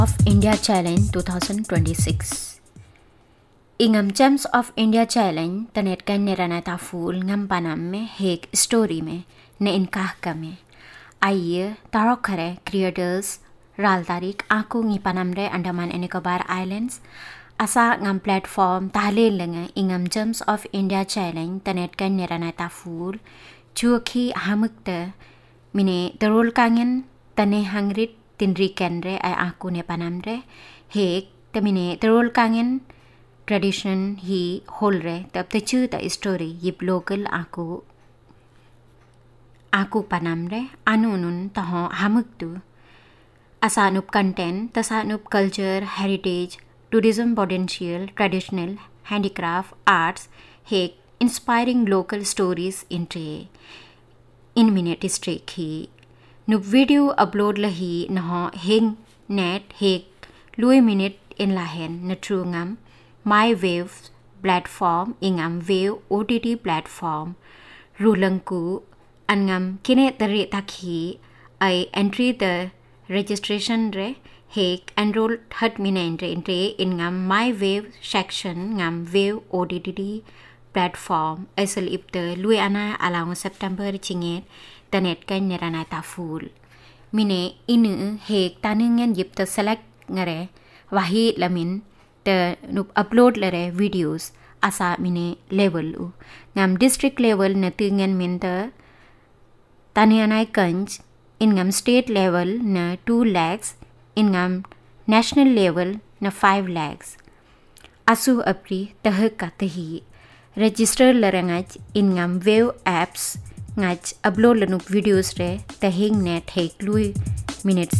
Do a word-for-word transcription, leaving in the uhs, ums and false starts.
of India Challenge twenty twenty-six. Ingam Gems of India Challenge tanet kan neranata full ngam panam में एक स्टोरी में ने इनकाह कमे आइए तारो करे क्रिएटर्स राल तारीख आंको ngi panam re Andaman and Nicobar Islands asa ngam platform tahle lenga Ingam Gems of India Challenge tanet kan neranata full chuki hamukte mine terol kangen tane hangrit tinri kenre ay aku ne panam re hek tamine terol kangen tradition hi hol re tab te chu ta story yip local aku aku panam re anunun taho hamuk tu asanup content tasanup culture heritage tourism potential traditional handicraft arts hek inspiring local stories in tre in minute streak hi nup video upload lahi naho heng net hek lui minute in lahen na true ngam my wave platform ingam wave O T T platform rulangku angam kine tari takhi I entry the registration re hek enroll hat minen re entre ingam my wave section ngam wave O T T platform asal ipte lui ana alang September chinget tanet kan nerana ta full mine inu hek taningen yip te select ngare wahi lamin te nup upload lare videos asa mine level u ngam district level na tingen min te tanianai kanj in ngam state level na two lakhs in ngam national level na five lakhs asu apri tah katahi register larangaj in ngam wave apps ngaj upload lanup videos re tahing net hek lui minutes